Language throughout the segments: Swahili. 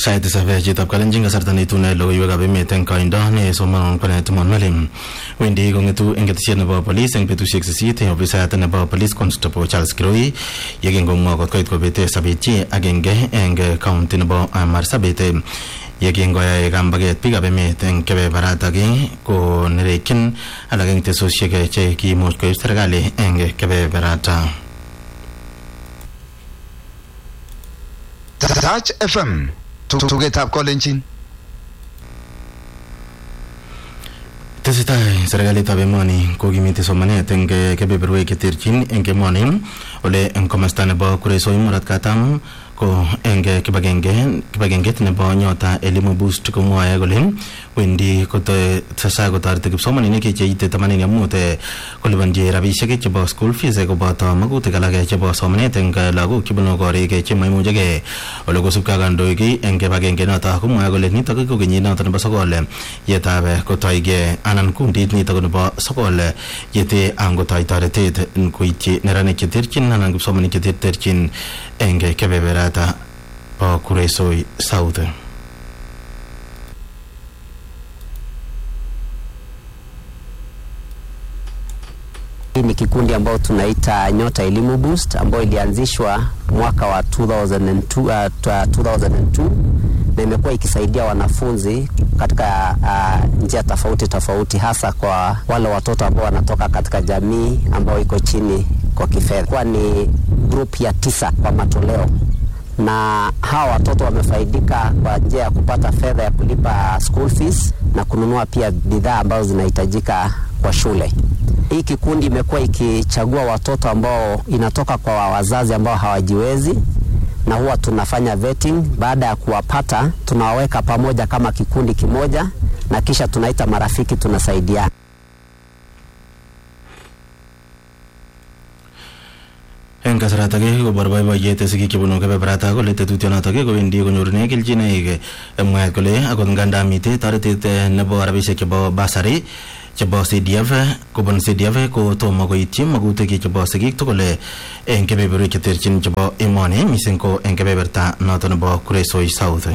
Saite sabe jitap kalenjin kasarta nitune logoiwek ab emet eng koindo ne somanon konet Monmelim. Wendi kongetu eng ketesiet nebo polis eng betusiek 8 ofisayat nebo Police Constable Charles Kirui yekin komwa kot koit kobete sabetyi agenge eng county nebo Marsabit yekin koyai kambaget biik ab emet eng kebebaratak ko nerekyin alak eng tesosiek che kiimuch koib serikali eng kebeberata. Touch FM tugetab kolenjin. Tesetai serikalitab emoni kokimiti somanet eng kebeberwek cheterchin eng emoni ole eng komosta nebo Kuresoi Murot Katam ko eng kibagenget nebo Nyota Elimu Boost komwae kole wendi kotesa kotoreti kipsomaninik cheite 85 kolipanji rabisiek chebo school fees koboto magutik alak chebo somanet eng lagok chebunu korik chemaimuchigei ole kosubkei kandoik eng kibagenge noto komwae kole nitok ko kenyit noto nebo sokol yetab kotoige anan kundit nitok nebo sokol yete angotoi toretet koityi neranik cheterchin anan kipsomaninik cheterchin eng kebeberata po Kuresoi South. Hii ni kikundi ambao tunaita Nyota Elimu Boost ambao ilianzishwa mwaka wa 2002 na imekuwa ikisaidia wanafunzi katika njia tofauti hasa kwa wale watoto ambao wanatoka katika jamii ambao iko chini kwa kifedha. Kwa ni group ya 9 kwa matoleo, na hawa watoto wamefaidika kwa njia ya kupata fedha ya kulipa school fees na kununua pia bidhaa ambazo zinahitajika kwa shule. Hii kikundi imekuwa ikichagua watoto ambao inatoka kwa wazazi ambao hawajiwezi, na huwa tunafanya vetting. Baada ya kuwapata tunawaweka pamoja kama kikundi kimoja na kisha tunaita marafiki, tunasaidia. Eng kasarata ke ko barboiboiyet sigik chebunu kebeberata kole tetutionoto ke kowendi konyorune kelchinoik mwaat kole akot nganda mitei toretet nebo rabisiek chebo basari chebo CDF kobun CDF ko tomo koityi magutik chebo sigik tugul eng kebeberwek cheterchin chebo emoni mising ko eng kebeberta noto nebo Kuresoi South.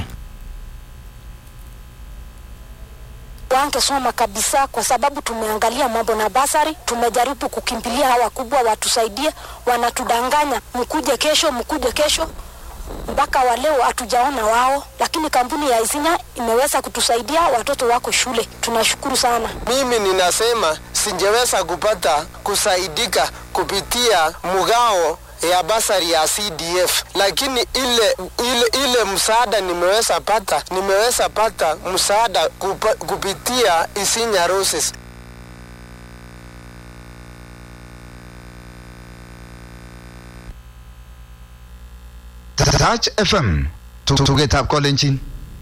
Wangesoma kabisa kwa sababu tumeangalia mambo na basari, tumejaribu kukimbilia hawa kubwa watusaidie, wanatudanganya mkuje kesho, mpaka wa leo hatujaona wao, lakini kampuni ya Isinya imeweza kutusaidia, watoto wako shule. Tunashukuru sana. Mimi ninasema singeweza kupata kusaidika kupitia mugao ya basari ya CDF, lakini ile msaada nimeweza pata msaada kupitia Isinya Roses. Touch FM tugetab kolenjin.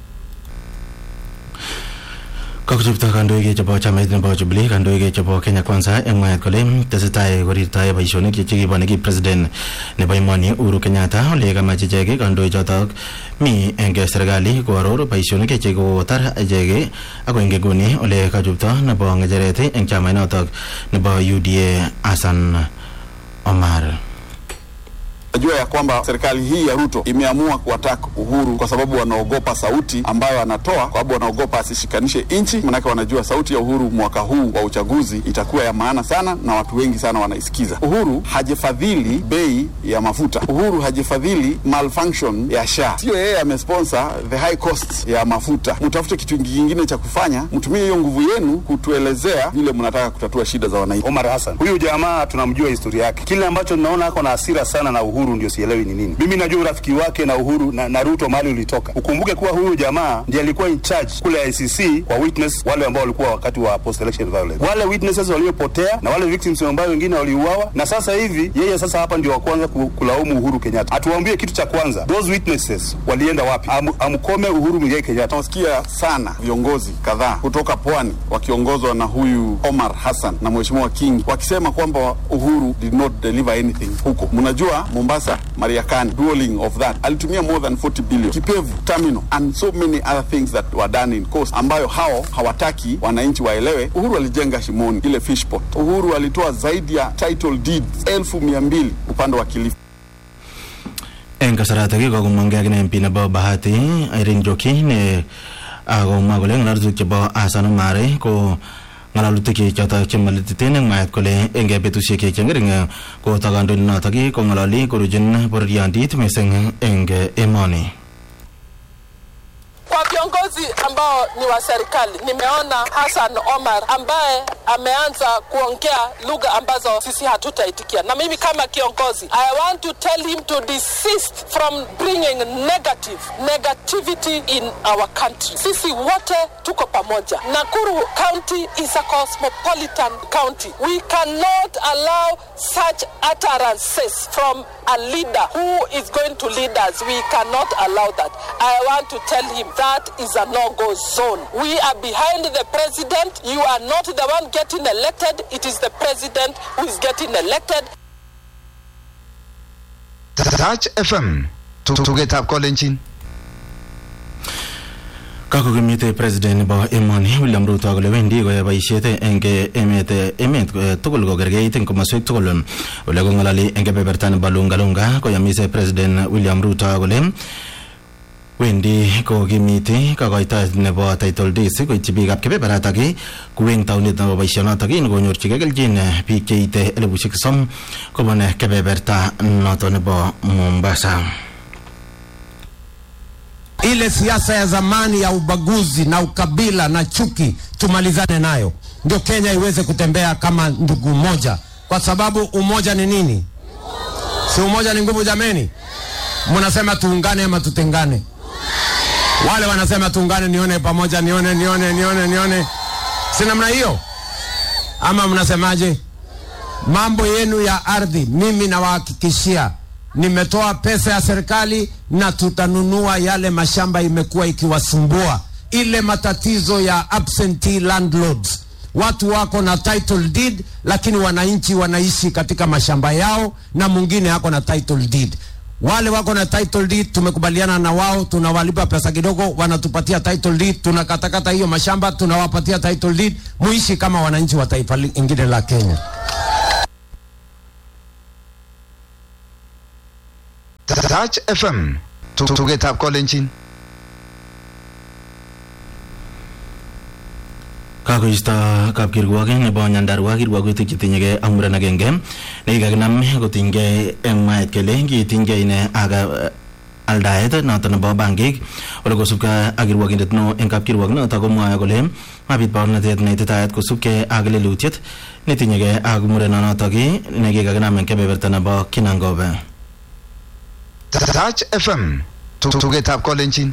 Kakchupta kandoik chebo chamait nebo Jubilee, kandoik chebo Kenya Kwanza eng mwaet kole tesetai korirtoe boisionik chekibone ki president nebo emoni Uhuru Kenyatta ole kamach ichek kandoik chotok mi eng serikali koaror boisionik chekikotar ichek ako eng nguni ole kachupta nebo ngecheret eng chamait notok nebo UDA Hassan Omar. Najua ya kwamba serikali hii ya Ruto imeamua kuattack Uhuru kwa sababu wanaogopa sauti ambayo anatoa, kwa sababu wanaogopa asishikanishe inchi. Manake wanajua sauti ya Uhuru mwaka huu wa uchaguzi itakuwa ya maana sana na watu wengi sana wanaisikiza. Uhuru hajifadhili bei ya mafuta. Uhuru hajifadhili malfunction ya SHA. Sio yeye amesponsor the high cost ya mafuta. Mtafute kitu kingine cha kufanya, mtumie hiyo nguvu yenu kutuelezea vile mnataka kutatua shida za wananchi. Omar Hassan, huyu jamaa tunamjua historia yake. Kile ambacho tunaona ako na hasira sana na Uhuru ndio sielewi ni nini. Mimi najua urafiki wake na Uhuru na Ruto mahali ulitoka. Ukumbuke kuwa huyu jamaa ndiye alikuwa in charge kule ICC kwa witness wale ambao walikuwa wakati wa post election violence. Wale witnesses waliopotea na wale victims ambao wengine waliuawa, na sasa hivi yeye sasa hapa ndio wa kwanza kulaumu Uhuru Kenyatta. Atuambie kitu cha kwanza, those witnesses walienda wapi? Amkome Uhuru Muigai Kenyatta. Tunasikia sana viongozi kadhaa kutoka pwani wakiongozwa na huyu Omar Hassan na Mheshimiwa King wakisema kwamba Uhuru did not deliver anything huko. Mnajua Mombasa, Mariakani, dueling of that, alitumia more than 40 billion. Kipevu, terminal, and so many other things that were done in coast, ambayo hao hawataki wananchi waelewe. Uhuru alijenga Shimoni, ile fish port. Uhuru alitoa zaidi ya title deeds 1200 upande wa Kilifi. En kasarata ki kogumangge ak MP nebo Bahati Irene Njoki ne agomwa kole ngalalutik chebo Hassan Omari ko ngalalutik chotok chemalititin eng mwaet kole eng betusiek chengering ko kandoindet ko ngalali korujin bororyandit mising eng emoni. Kwa viongozi ambao ni wa serikali, nimeona Hassan Omar ambaye ameanza kuongea lugha ambazo sisi hatutaitikia. Na mimi kama kiongozi, I want to tell him to desist from bringing negativity in our country. Sisi wote tuko pamoja. Nakuru County is a cosmopolitan county. We cannot allow such utterances from a leader who is going to lead us. We cannot allow that. I want to tell him that is a no-go zone. We are behind the president. You are not the one getting elected. It is the president who is getting elected. Touch FM. Tugetap kolenjin. Kakokimite president nebo emoni William Ruto kole wendi koyoe boisiet eng emet tugul kokerkeit eng komoswek tugul. Ole kongalali eng kebeberta nebo Lungalunga koyamise president William Ruto kole wendi kokimiti kakoitoet nebo title deeds koityi biikab kebeberatak kuweng taunet nebo boisionotok konyorchigei kelchin biik cheite 30,000 kobun kebeberta noto nebo Mombasa. Ile siasa ya zamani ya ubaguzi na ukabila na chuki tumalizane nayo, ndio Kenya iweze kutembea kama ndugu moja, kwa sababu umoja ni nini? Si umoja ni nguvu jameni? Mnasema tuungane ama tutengane? Wale wanasema tuungane, nione pamoja, nione. Si namna hiyo? Ama mnasemaje? Mambo yenu ya ardhi, mimi nawahakikishia nimetoa pesa ya serikali na tutanunua yale mashamba imekuwa ikiwasumbua. Ile matatizo ya absentee landlords. Watu wako na title deed lakini wananchi wanaishi katika mashamba yao na mwingine hako na title deed. Wale wako na title deed tumekubaliana na wao, tunawalipa pesa kidogo, wanatupatia title deed, tunakatakata hiyo mashamba, tunawapatia title deed, muishi kama wananchi wa taifa lingine la Kenya. Touch FM. Tugetap kolenjin. Kakoista kapkirwok nebo Nyandarua kirwogutik chetinyegei ak muren agenge nekikakinam kotinygei eng mwaet kele kitinygei ine ak aldaet noto nebo bankik. Ole kosubkei ak kirwogindet neo eng kapkirwok noto komwae kole mabit baornatet neititaat kosubkei ak lelutiet netinyegei ak murenonotok nekikakinam eng kebeberta nebo Kinangop. Touch FM. Tugetap kolenjin.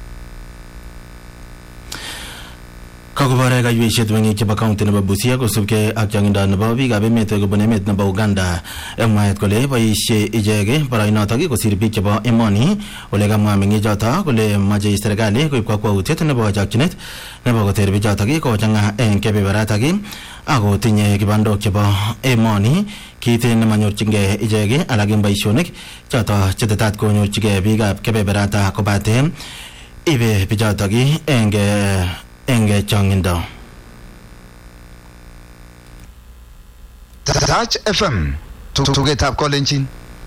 Kakobore kayweishet wengik chebo county nebo Busia kosubkei ak changindo nebo biikab emet kobun emet nebo Uganda. Mwaet kole boisie ichek boroinotok kosir biik chebo emoni. Ole kamwa mengichoto kole mochei serikali koib kakwautiet nebo chokchinet nebo koter bichotok kochanga eng kebeberatak ako tinye kibandok chebo emoni, kiit nemanyorchingei ichek alak eng boisionik choto chetetat konyorchigei biikab kebeberata kobate ibe bichotok eng changindo. Touch FM. Tugetap kolenjin.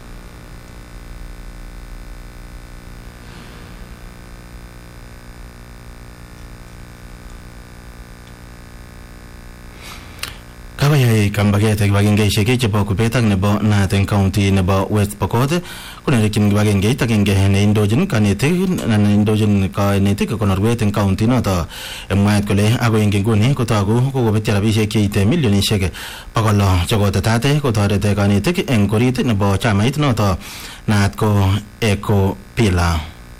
Kabayai kambaget kibagengeisiek chebo kubet ak nebo naat eng county nebo West Pokot konerekyin kibagengeit agenge neindochin kanetik konorwet eng county noto. Mwaet kole agoi eng nguni kotogu kokobetyo rabisiek cheite milionisiek 100 chekotetat kotoreti kanetik eng korit nebo chamait noto naat ko Eco Pillar.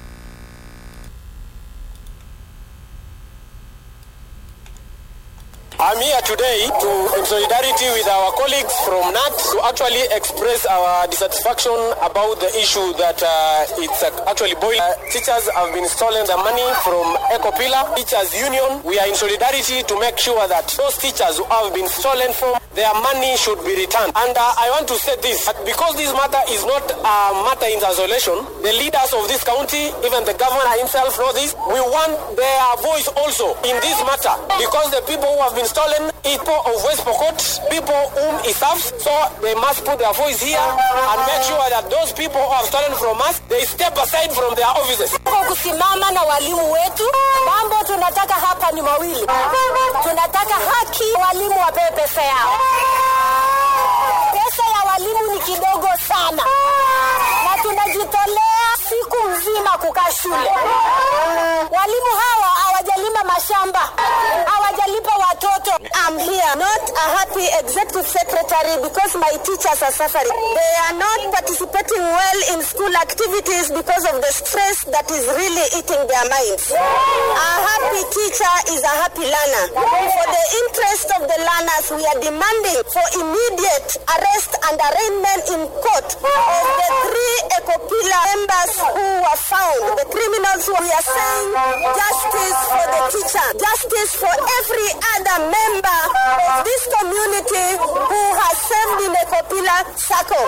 I'm here today in solidarity with our colleagues from NAT to actually express our dissatisfaction about the issue that it's actually boiling. Teachers have been stolen the money from Eco Pillar. Teachers Union, we are in solidarity to make sure that those teachers who have been stolen from, their money should be returned. And I want to say this, that because this matter is not a matter in isolation, the leaders of this county, even the governor himself know this, we want their voice also in this matter, because the people who have been stolen, people of West Pokot, people whom it serves, so they must put their voice here and make sure that those people who have stolen from us, they step aside from their offices. Kusimama na walimu wetu, mambo tunataka hapa ni mawili. Tunataka haki, walimu wapewe pesa yao. Pesa ya walimu ni kidogo sana, na tunajitolea siku nzima kukaa shule. Walimu hawa hawajalima mashamba, hawajalipa watoto. I'm here not a happy executive secretary because my teachers are suffering. They are not participating well in school activities because of the stress that is really eating their minds. A happy teacher is a happy learner. For the interest of the learners, we are demanding for immediate arrest and arraignment in court of the 3 Ecopila members who were found, the criminals who we are saying justice for the teacher, justice for every other member of this community who has served in Ecopila circle.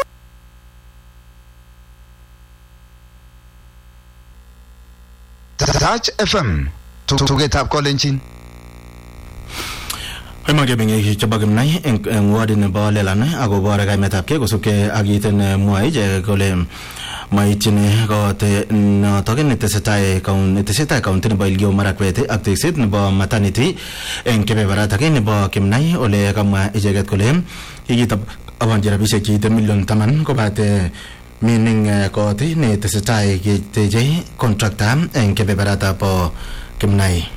Touch FM. Tugetap Kolenjin. Emage bingi chabagam nai en wadi ne ba lelan ago bara ga metap ke gosuke agiten muai je gole mai chine go te no togen netesetae kaun tin ba ilgio marakwete aktesit ne ba maternity en kebe barata ke ne ba kimnai ole kama ijegat kole igitab awan jera bise ki te million taman ko bate meaning ko te netesetae ke te je contracta en kebe barata po kimnai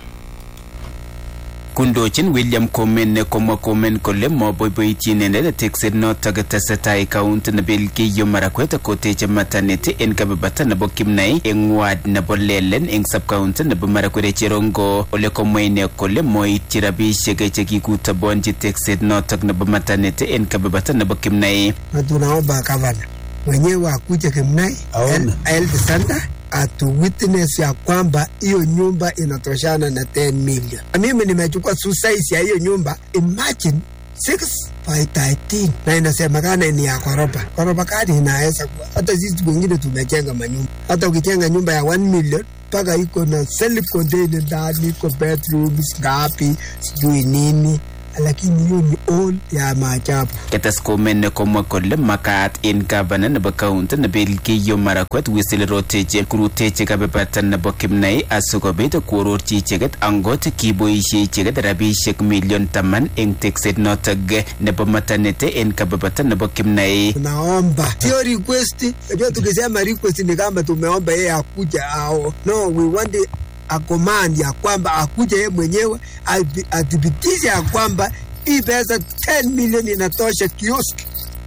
Kundochin William Komen ne komen kole mo boy chinene de texed no tagatasetai count na bilki yo marakweta kote che maternity en kabata na bokimnai en wad na bolelen en sub count na marakwere chirongo ole komene kole mo itirabi shege cheki kuta bonji texed no tag na maternity en kabata na bokimnai tunaomba gavana mwenyewe akuje Kimnai Health Center atu witness ya kwamba hiyo nyumba inatoshana na 10 million. Mimi nimechukua size ya hiyo nyumba, imagine 6 by 13 na inasemekana ni ya koroba. Koroba kadi inaweza hata sisi wengine tumejenga manyumba. Hata ukijenga nyumba ya 1 million paka iko na self contained ndani, iko bedrooms ngapi, sijui nini. Lakini hiyo ni all ya maajabu. Ketas komen ko kole makat in gavana na bakaunta na bilki yo marakwet wisil roteje kuruteje kabepatan na bokimnai asuko beta kurorchi cheget angot kiboishi cheget rabishek million taman en texted notag na maternity en kabepatan na bokimnai. Naomba sio request, ndio tukisema request ni kama tumeomba yeye akuja ao. No, we want a command ya kwamba akuje yeye mwenyewe athibitishe ya kwamba hii pesa 10 million inatosha kioski.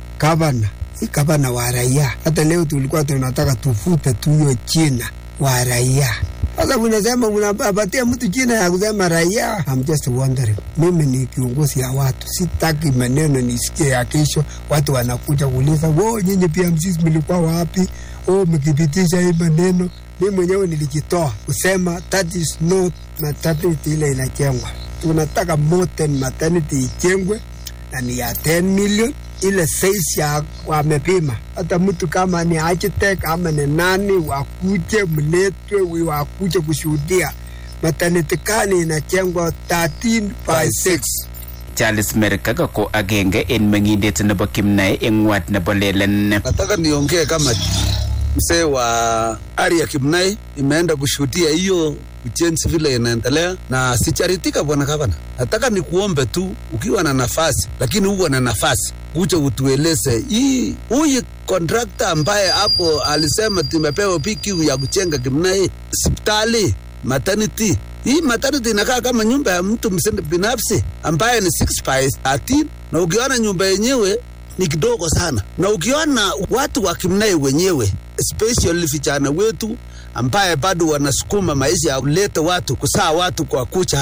Gavana wa raia. Hata leo tulikuwa tunataka tufute tu hiyo jina wa raia. Sasa unasema unapatia mtu jina ya kusema raia. I'm just wondering. Mimi ni kiongozi ya watu. Sitaki maneno nisikie ya kesho watu wanakuja kuuliza, "Wao nyinyi pia msisi mlikuwa wapi? Mkipitisha hii maneno." Mimi mwenyewe nilijitoa kusema that is not maternity ile inajengwa. Tunataka modern maternity ijengwe na ni ya 10 million ile size ya wamepima. Hata mtu kama ni architect ama ni nani wakuje mletwe wakuje kushuhudia maternity kani inajengwa 13 by 6. Charles Merkaga ko agenge en mengindet na Kimnai en wat na bolelen. Nataka niongee kama mzee wa area Kimnai imeenda kushuhudia hiyo ujenzi vile inaendelea na sicharitika bwana gavana. Nataka nikuombe tu ukiwa na nafasi, lakini uwe na nafasi uje utueleze hii huyu contractor ambaye hapo alisema tumepewa PQ ya kujenga Kimnai hospitali maternity. Hii maternity inakaa kama nyumba ya mtu binafsi ambaye ni 6 by 13 na ukiona nyumba yenyewe ni kidogo sana. Na ukiona watu wa Kimnai wenyewe, especially vijana wetu ambaye bado wanasukuma maisha ya kuleta watu kusaa watu kwa kucha hapa.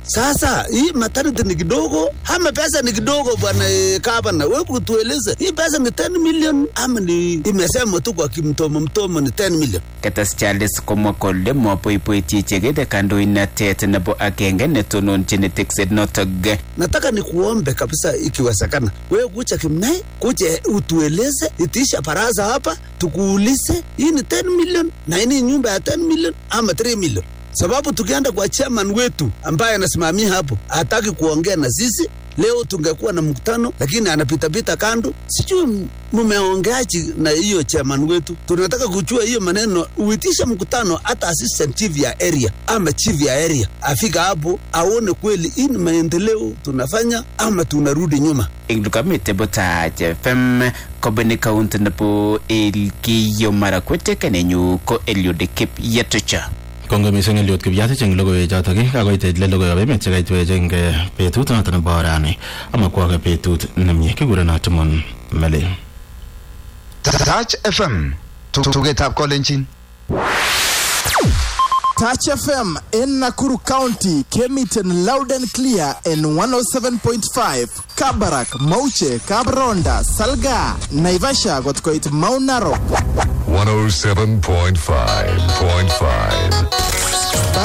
Sasa hii maternity ni kidogo ama pesa ni kidogo bwana Gavana? Wewe tueleze hii pesa ni 10 million ama ni imesema tu kwa kimtomo ni 10 million? Katas Charles komwa kole moboiboitie icheket kandoinatet nebo agenge netononjin tekset notok. Nataka nikuombe kabisa ikiwezekana wewe kuja Kimnai, kuja utueleze, itisha baraza hapa tukuulize hii ni 10 million na hii nyumba ya 10 million ama 3 million. Sababu tukienda kwa chairman wetu ambaye anasimamia hapo hataki kuongea na sisi, leo tungekuwa na mkutano lakini anapita kando. Sijui mumeongeaje na hiyo chairman wetu. Tunataka kujua hiyo maneno. Uitisha mkutano hata assistant chief ya area ama chief ya area afika hapo aone kweli hii ni maendeleo tunafanya ama tunarudi nyuma. Inglukamite Botaj FM Kobeni County nebo Elgeyo Marakwet kanenyu ko Eliud Kipyetucha. Kongo mising Eliud Kipyetuch eng logoiwek chotok akoitech le logoiwekab emet chekaitwech eng betut noto nebo orani amakwake betut nemie kikurenot Timon Melil. Touch FM tugetab kolenjin. Touch FM in Nakuru County came it in loud and clear in 107.5. Kabarak, Mauche, Kabronda, Salga, Naivasha got quite Mount Narok. 107.5.